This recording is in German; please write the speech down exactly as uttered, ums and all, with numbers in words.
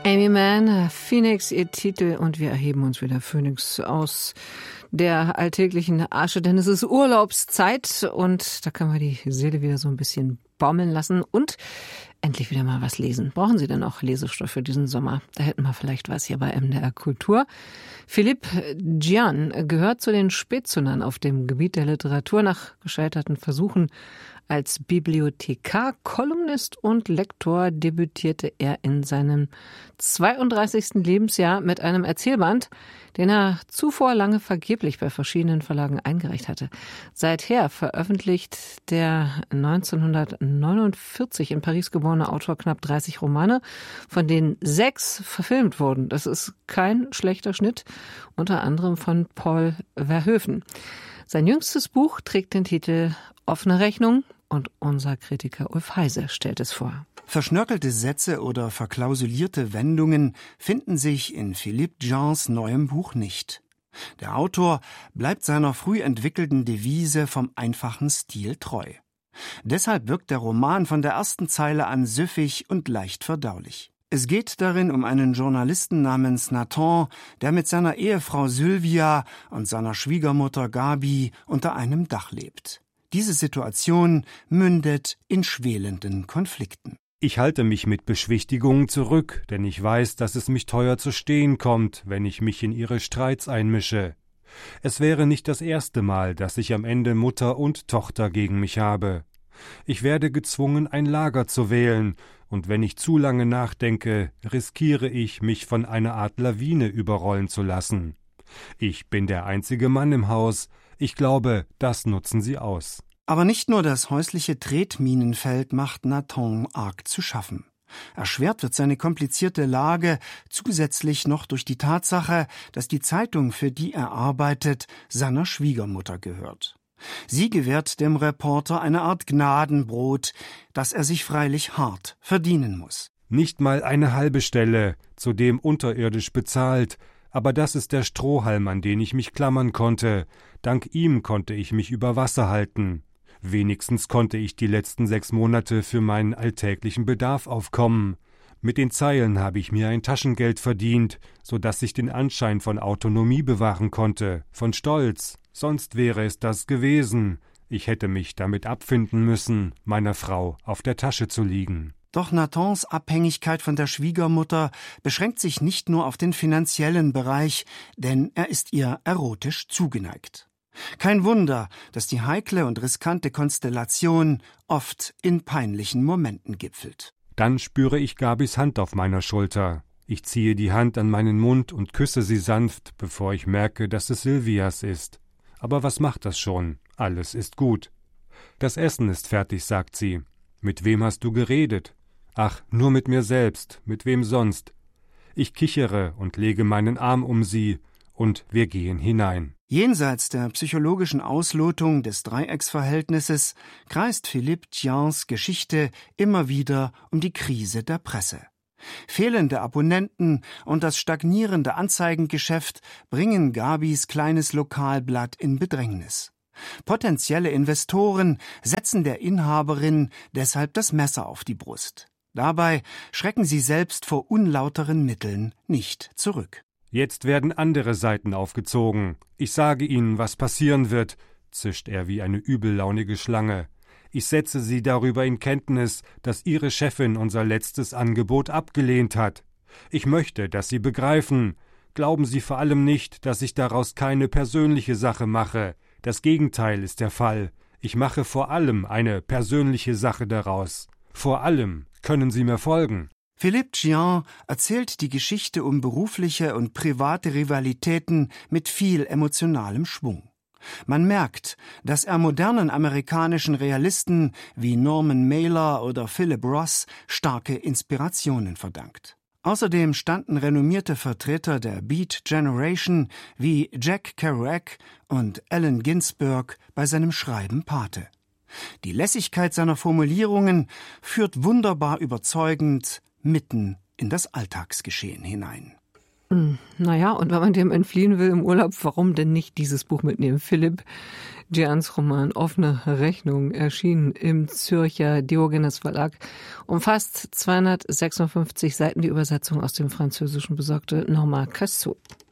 Aimee Mann, Phoenix, ihr Titel, und wir erheben uns wieder Phoenix aus der alltäglichen Asche, denn es ist Urlaubszeit und da können wir die Seele wieder so ein bisschen baumeln lassen und endlich wieder mal was lesen. Brauchen Sie denn auch Lesestoff für diesen Sommer? Da hätten wir vielleicht was hier bei M D R Kultur. Philippe Gian gehört zu den Spätzündern auf dem Gebiet der Literatur. Nach gescheiterten Versuchen als Bibliothekar, Kolumnist und Lektor debütierte er in seinem zweiunddreißigsten Lebensjahr mit einem Erzählband, den er zuvor lange vergeblich bei verschiedenen Verlagen eingereicht hatte. Seither veröffentlicht der neunzehnhundertneunundvierzig in Paris geborene Autor knapp dreißig Romane, von denen sechs verfilmt wurden. Das ist kein schlechter Schnitt, unter anderem von Paul Verhoeven. Sein jüngstes Buch trägt den Titel Offene Rechnung und unser Kritiker Ulf Heise stellt es vor. Verschnörkelte Sätze oder verklausulierte Wendungen finden sich in Philippe Gians neuem Buch nicht. Der Autor bleibt seiner früh entwickelten Devise vom einfachen Stil treu. Deshalb wirkt der Roman von der ersten Zeile an süffig und leicht verdaulich. Es geht darin um einen Journalisten namens Nathan, der mit seiner Ehefrau Sylvia und seiner Schwiegermutter Gabi unter einem Dach lebt. Diese Situation mündet in schwelenden Konflikten. Ich halte mich mit Beschwichtigungen zurück, denn ich weiß, dass es mich teuer zu stehen kommt, wenn ich mich in ihre Streits einmische. Es wäre nicht das erste Mal, dass ich am Ende Mutter und Tochter gegen mich habe. Ich werde gezwungen, ein Lager zu wählen, und wenn ich zu lange nachdenke, riskiere ich, mich von einer Art Lawine überrollen zu lassen. Ich bin der einzige Mann im Haus. Ich glaube, das nutzen sie aus. Aber nicht nur das häusliche Tretminenfeld macht Nathan arg zu schaffen. Erschwert wird seine komplizierte Lage zusätzlich noch durch die Tatsache, dass die Zeitung, für die er arbeitet, seiner Schwiegermutter gehört. Sie gewährt dem Reporter eine Art Gnadenbrot, das er sich freilich hart verdienen muss. Nicht mal eine halbe Stelle, zudem unterirdisch bezahlt, aber das ist der Strohhalm, an den ich mich klammern konnte. Dank ihm konnte ich mich über Wasser halten. Wenigstens konnte ich die letzten sechs Monate für meinen alltäglichen Bedarf aufkommen. Mit den Zeilen habe ich mir ein Taschengeld verdient, so dass ich den Anschein von Autonomie bewahren konnte, von Stolz. Sonst wäre es das gewesen. Ich hätte mich damit abfinden müssen, meiner Frau auf der Tasche zu liegen. Doch Nathans Abhängigkeit von der Schwiegermutter beschränkt sich nicht nur auf den finanziellen Bereich, denn er ist ihr erotisch zugeneigt. Kein Wunder, dass die heikle und riskante Konstellation oft in peinlichen Momenten gipfelt. Dann spüre ich Gabis Hand auf meiner Schulter. Ich ziehe die Hand an meinen Mund und küsse sie sanft, bevor ich merke, dass es Sylvias ist. Aber was macht das schon? Alles ist gut. Das Essen ist fertig, sagt sie. Mit wem hast du geredet? Ach, nur mit mir selbst, mit wem sonst? Ich kichere und lege meinen Arm um sie, und wir gehen hinein. Jenseits der psychologischen Auslotung des Dreiecksverhältnisses kreist Philippe Gians Geschichte immer wieder um die Krise der Presse. Fehlende Abonnenten und das stagnierende Anzeigengeschäft bringen Gabis kleines Lokalblatt in Bedrängnis. Potenzielle Investoren setzen der Inhaberin deshalb das Messer auf die Brust. Dabei schrecken sie selbst vor unlauteren Mitteln nicht zurück. Jetzt werden andere Seiten aufgezogen. Ich sage Ihnen, was passieren wird, zischt er wie eine übellaunige Schlange. Ich setze Sie darüber in Kenntnis, dass Ihre Chefin unser letztes Angebot abgelehnt hat. Ich möchte, dass Sie begreifen. Glauben Sie vor allem nicht, dass ich daraus keine persönliche Sache mache. Das Gegenteil ist der Fall. Ich mache vor allem eine persönliche Sache daraus. Vor allem, können Sie mir folgen? Philippe Gian erzählt die Geschichte um berufliche und private Rivalitäten mit viel emotionalem Schwung. Man merkt, dass er modernen amerikanischen Realisten wie Norman Mailer oder Philip Roth starke Inspirationen verdankt. Außerdem standen renommierte Vertreter der Beat Generation wie Jack Kerouac und Allen Ginsberg bei seinem Schreiben Pate. Die Lässigkeit seiner Formulierungen führt wunderbar überzeugend mitten in das Alltagsgeschehen hinein. Naja, und wenn man dem entfliehen will im Urlaub, warum denn nicht dieses Buch mitnehmen? Philipp Jeans Roman Offene Rechnung, erschienen im Zürcher Diogenes Verlag, umfasst zweihundertsechsundfünfzig Seiten. Die Übersetzung aus dem Französischen besorgte Norma Cassot.